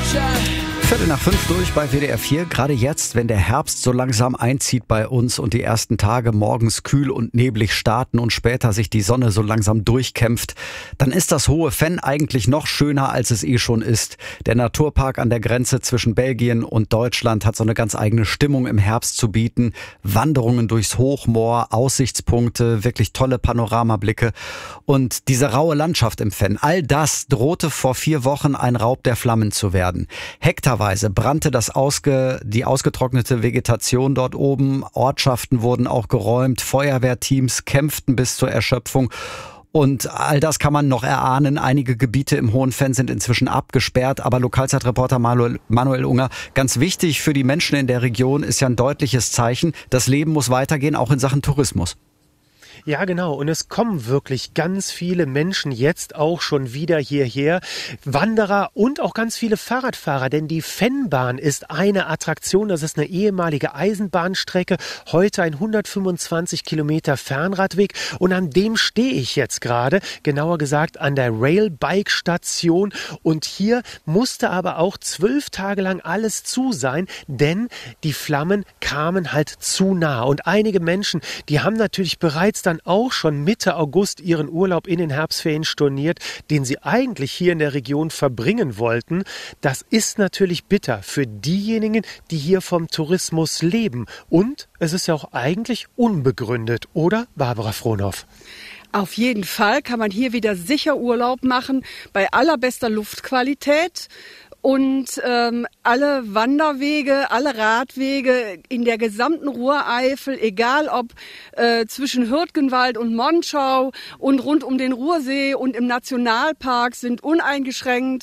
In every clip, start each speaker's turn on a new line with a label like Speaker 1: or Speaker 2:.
Speaker 1: 4:45 durch bei WDR 4. Gerade jetzt, wenn der Herbst so langsam einzieht bei uns und die ersten Tage morgens kühl und neblig starten und später sich die Sonne so langsam durchkämpft, dann ist das Hohe Venn eigentlich noch schöner, als es schon ist. Der Naturpark an der Grenze zwischen Belgien und Deutschland hat so eine ganz eigene Stimmung im Herbst zu bieten. Wanderungen durchs Hochmoor, Aussichtspunkte, wirklich tolle Panoramablicke und diese raue Landschaft im Venn. All das drohte vor 4 Wochen ein Raub der Flammen zu werden. Hektarweise brannte die ausgetrocknete Vegetation dort oben. Ortschaften wurden auch geräumt. Feuerwehrteams kämpften bis zur Erschöpfung. Und all das kann man noch erahnen. Einige Gebiete im Hohen Venn sind inzwischen abgesperrt. Aber Lokalzeitreporter Manuel Unger, ganz wichtig für die Menschen in der Region ist ja ein deutliches Zeichen. Das Leben muss weitergehen, auch in Sachen Tourismus.
Speaker 2: Ja, genau. Und es kommen wirklich ganz viele Menschen jetzt auch schon wieder hierher. Wanderer und auch ganz viele Fahrradfahrer, denn die Vennbahn ist eine Attraktion. Das ist eine ehemalige Eisenbahnstrecke. Heute ein 125 Kilometer Fernradweg. Und an dem stehe ich jetzt gerade, genauer gesagt an der Railbike-Station. Und hier musste aber auch 12 Tage lang alles zu sein, denn die Flammen kamen halt zu nah. Und einige Menschen, die haben natürlich bereits dann auch schon Mitte August ihren Urlaub in den Herbstferien storniert, den sie eigentlich hier in der Region verbringen wollten. Das ist natürlich bitter für diejenigen, die hier vom Tourismus leben. Und es ist ja auch eigentlich unbegründet, oder, Barbara Frohnhoff?
Speaker 3: Auf jeden Fall kann man hier wieder sicher Urlaub machen, bei allerbester Luftqualität. Und alle Wanderwege, alle Radwege in der gesamten Ruhreifel, egal ob zwischen Hürtgenwald und Monschau und rund um den Ruhrsee und im Nationalpark, sind uneingeschränkt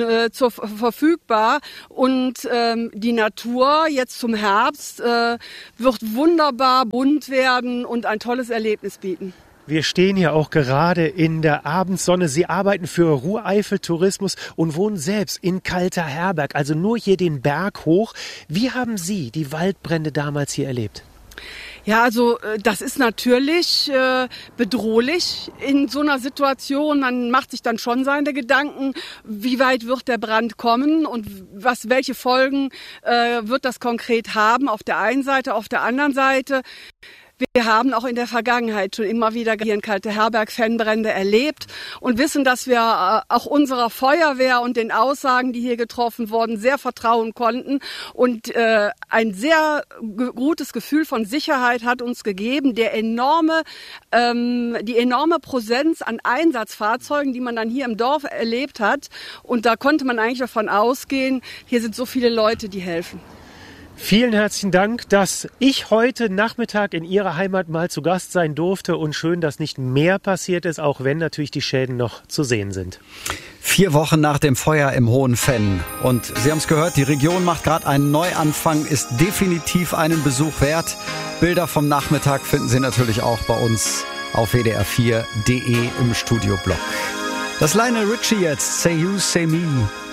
Speaker 3: verfügbar. Und die Natur jetzt zum Herbst wird wunderbar bunt werden und ein tolles Erlebnis bieten.
Speaker 2: Wir stehen hier auch gerade in der Abendsonne. Sie arbeiten für Ruhreifel Tourismus und wohnen selbst in Kalter-Herberg, also nur hier den Berg hoch. Wie haben Sie die Waldbrände damals hier erlebt?
Speaker 3: Ja, also das ist natürlich bedrohlich in so einer Situation. Man macht sich dann schon seine Gedanken, wie weit wird der Brand kommen und welche Folgen wird das konkret haben auf der einen Seite, auf der anderen Seite. Wir haben auch in der Vergangenheit schon immer wieder hier in Kalter-Herberg Fennbrände erlebt und wissen, dass wir auch unserer Feuerwehr und den Aussagen, die hier getroffen wurden, sehr vertrauen konnten. Und ein sehr gutes Gefühl von Sicherheit hat uns gegeben. Die enorme Präsenz an Einsatzfahrzeugen, die man dann hier im Dorf erlebt hat. Und da konnte man eigentlich davon ausgehen, hier sind so viele Leute, die helfen.
Speaker 2: Vielen herzlichen Dank, dass ich heute Nachmittag in Ihrer Heimat mal zu Gast sein durfte und schön, dass nicht mehr passiert ist, auch wenn natürlich die Schäden noch zu sehen sind.
Speaker 1: 4 Wochen nach dem Feuer im Hohen Venn. Und Sie haben es gehört, die Region macht gerade einen Neuanfang, ist definitiv einen Besuch wert. Bilder vom Nachmittag finden Sie natürlich auch bei uns auf wdr4.de im Studioblog. Das Lionel Richie jetzt, Say You, Say Me.